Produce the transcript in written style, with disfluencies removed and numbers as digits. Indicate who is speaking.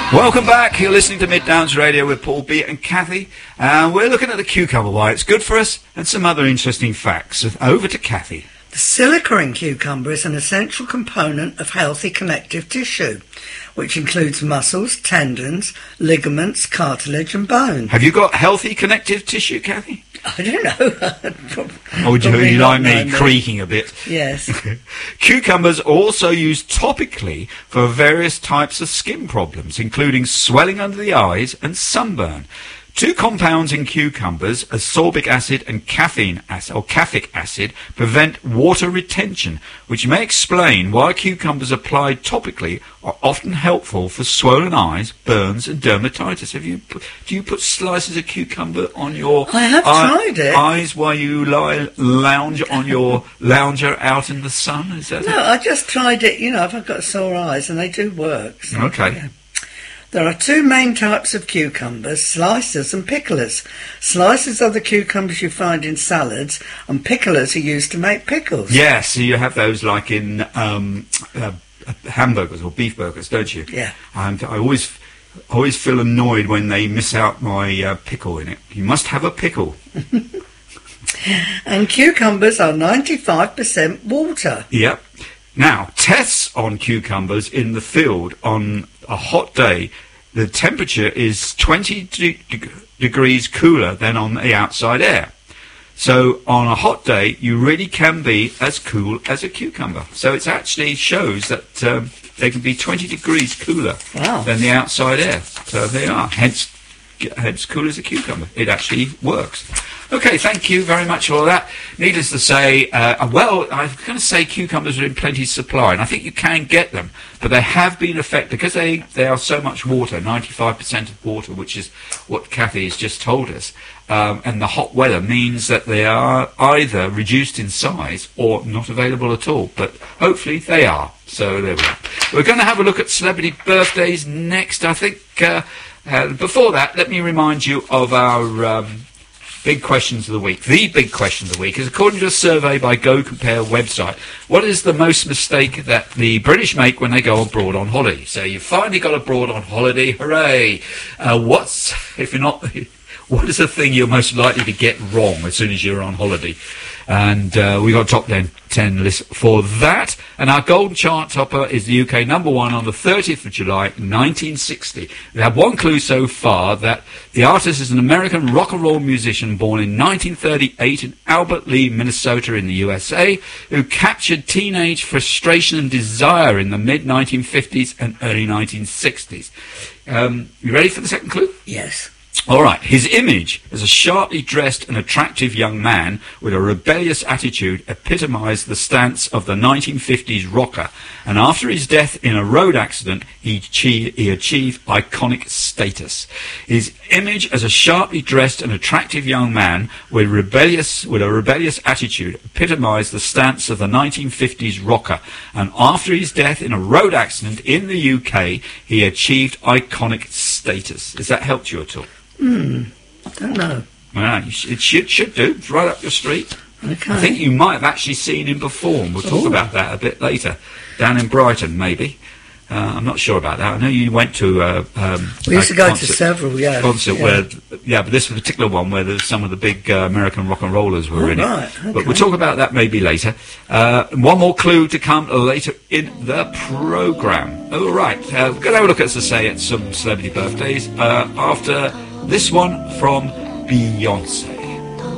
Speaker 1: Welcome back. You're listening to Mid Downs Radio with Paul B and Kathy. We're looking at the cucumber, why it's good for us, and some other interesting facts. Over to Kathy.
Speaker 2: The silica in cucumber is an essential component of healthy connective tissue, which includes muscles, tendons, ligaments, cartilage and bone.
Speaker 1: Have you got healthy connective tissue, Kathy?
Speaker 2: I don't know.
Speaker 1: Or do you like me creaking a bit?
Speaker 2: Yes.
Speaker 1: Cucumbers are also used topically for various types of skin problems, including swelling under the eyes and sunburn. Two compounds in cucumbers, ascorbic acid and caffeic acid, prevent water retention, which may explain why cucumbers applied topically are often helpful for swollen eyes, burns and dermatitis. Do you put slices of cucumber on your eyes while you lounge on your lounger out in the sun? Is that
Speaker 2: I just tried it, if I've got sore eyes, and they do work. So,
Speaker 1: okay.
Speaker 2: Yeah. There are two main types of cucumbers, slicers and picklers. Slicers are the cucumbers you find in salads, and picklers are used to make pickles.
Speaker 1: Yes, so you have those like in hamburgers or beef burgers, don't you?
Speaker 2: Yeah.
Speaker 1: And I always feel annoyed when they miss out my pickle in it. You must have a pickle.
Speaker 2: And cucumbers are 95% water.
Speaker 1: Yep. Now, tests on cucumbers in the field on a hot day, the temperature is 20 degrees cooler than on the outside air. So on a hot day, you really can be as cool as a cucumber. So it actually shows that they can be 20 degrees cooler than the outside air. So they are, hence cool as a cucumber. It actually works. Okay, thank you very much for all that. Needless to say, I'm going to say cucumbers are in plenty supply, and I think you can get them, but they have been affected because they are so much water, 95% of water, which is what Kathy has just told us, and the hot weather means that they are either reduced in size or not available at all, but hopefully they are. So there we are. We're going to have a look at celebrity birthdays next, I think. Before that, let me remind you of our big questions of the week. The big question of the week is, according to a survey by Go Compare website, what is the most mistake that the British make when they go abroad on holiday? So you finally got abroad on holiday, hooray! What is the thing you're most likely to get wrong as soon as you're on holiday? And we got a top 10 list for that. And our golden chart topper is the UK number one on the 30th of July, 1960. We have one clue so far, that the artist is an American rock and roll musician born in 1938 in Albert Lea, Minnesota in the USA, who captured teenage frustration and desire in the mid-1950s and early 1960s. You ready for the second clue?
Speaker 2: Yes.
Speaker 1: All right. His image as a sharply dressed and attractive young man with a rebellious attitude epitomised the stance of the 1950s rocker, and after his death in a road accident, he achieved iconic status. His image as a sharply dressed and attractive young man with a rebellious attitude epitomised the stance of the 1950s rocker, and after his death in a road accident in the UK, he achieved iconic status. Has that helped you at all?
Speaker 2: I don't know.
Speaker 1: It should do. It's right up your street.
Speaker 2: Okay.
Speaker 1: I think you might have actually seen him perform. We'll talk about that a bit later. Down in Brighton, maybe. I'm not sure about that. I know you went to
Speaker 2: we used to go to several,
Speaker 1: concert where, but this particular one where there's some of the big American rock and rollers were in it.
Speaker 2: Okay.
Speaker 1: But we'll talk about that maybe later. One more clue to come later in the programme. All right, we're going to have a look, as I say, at some celebrity birthdays after this one from Beyonce.